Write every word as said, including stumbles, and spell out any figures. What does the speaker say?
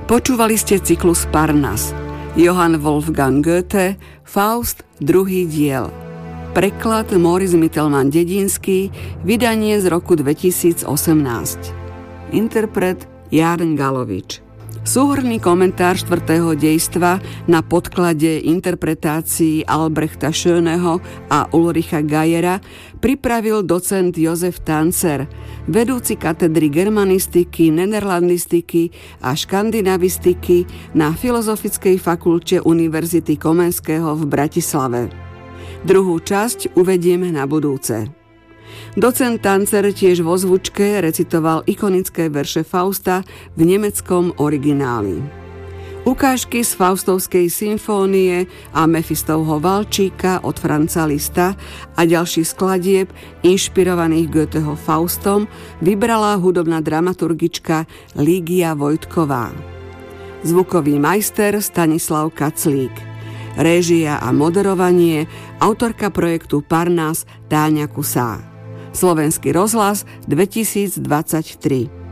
Počúvali ste cyklus Parnas. Johann Wolfgang Goethe, Faust, druhý diel. Preklad Moritz Mittelmann Dedinský, vydanie z roku dvetisícosemnásť. Interpret Ján Galovič. Súhrnný komentár štvrtého dejstva na podklade interpretácií Albrechta Schöneho a Ulricha Geiera pripravil docent Jozef Tanzer, vedúci katedry germanistiky, nederlandistiky a škandinavistiky na Filozofickej fakulte Univerzity Komenského v Bratislave. Druhú časť uvedieme na budúce. Docent Tanzer tiež vo zvučke recitoval ikonické verše Fausta v nemeckom origináli. Ukážky z Faustovskej symfónie a Mefistovho Valčíka od Franza Lista a ďalších skladieb inšpirovaných Goetheho Faustom vybrala hudobná dramaturgička Lígia Vojtková. Zvukový majster Stanislav Kaclík. Réžia a moderovanie autorka projektu Parnas Táňa Kusá. Slovenský rozhlas dvetisícdvadsaťtri.